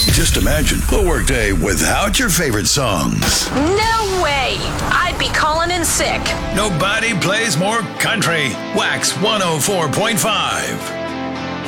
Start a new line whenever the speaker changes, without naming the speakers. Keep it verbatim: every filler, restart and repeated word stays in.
Just imagine a workday without your favorite songs.
No way! I'd be calling in sick.
Nobody plays more country. Wax one oh four point five.